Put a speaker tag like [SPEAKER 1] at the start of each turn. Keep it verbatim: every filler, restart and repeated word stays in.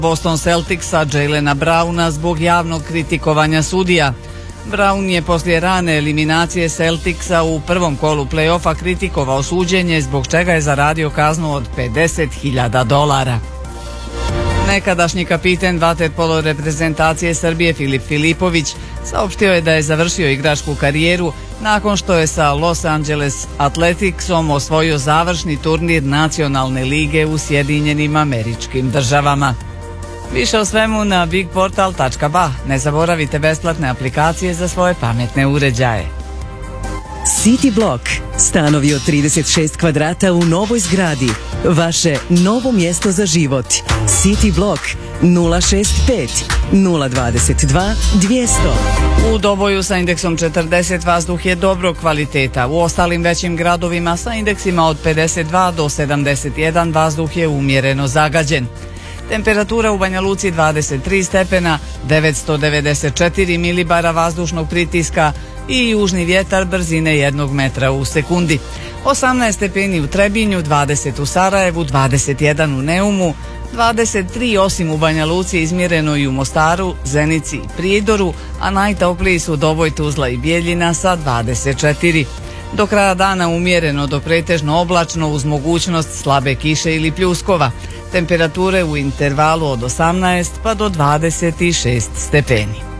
[SPEAKER 1] Boston Celticsa Jaylena Browna zbog javnog kritikovanja sudija. Brown je poslije rane eliminacije Celticsa u prvom kolu play-offa kritikovao suđenje, zbog čega je zaradio kaznu od pedeset hiljada dolara. Nekadašnji kapiten vaterpolo reprezentacije Srbije Filip Filipović saopštio je da je završio igračku karijeru nakon što je sa Los Angeles Athleticsom osvojio završni turnir nacionalne lige u Sjedinjenim Američkim Državama. Više o svemu na bigportal tačka ba. Ne zaboravite besplatne aplikacije za svoje pametne uređaje.
[SPEAKER 2] City Block. Stanovi od trideset šest kvadrata u novoj zgradi. Vaše novo mjesto za život. City Block nula šest pet nula dvadeset dva dvjesto.
[SPEAKER 1] U Doboju sa indeksom četrdeset vazduh je dobrog kvaliteta. U ostalim većim gradovima sa indeksima od pedeset dva do sedamdeset jedan vazduh je umjereno zagađen. Temperatura u Banja Luci dvadeset tri stepena, devetsto devedeset četiri milibara vazdušnog pritiska i južni vjetar brzine jednog metra u sekundi. osamnaest stepeni u Trebinju, dvadeset u Sarajevu, dvadeset jedan u Neumu, dvadeset tri osim u Banja Luci izmjereno i u Mostaru, Zenici i Prijedoru, a najtopliji su Doboj, Tuzla i Bijeljina sa dvadeset četiri. Do kraja dana umjereno do pretežno oblačno uz mogućnost slabe kiše ili pljuskova. Temperature u intervalu od osamnaest pa do dvadeset šest stepeni.